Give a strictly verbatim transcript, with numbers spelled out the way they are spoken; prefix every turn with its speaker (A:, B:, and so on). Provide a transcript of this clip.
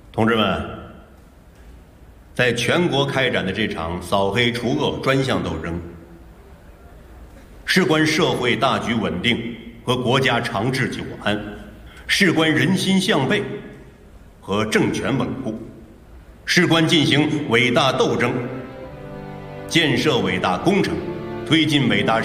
A: 同志们，在全国开展的这场扫黑除恶专项斗争，事关社会大局稳定和国家长治久安，事关人心向背和政权稳固，事关进行伟大斗争，建设伟大工程，推进伟大